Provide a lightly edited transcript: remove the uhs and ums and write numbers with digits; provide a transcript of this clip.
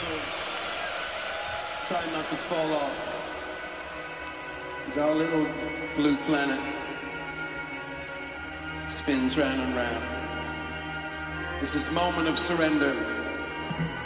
Try not to fall off. As our little blue planet spins round and round. It's this moment of surrender.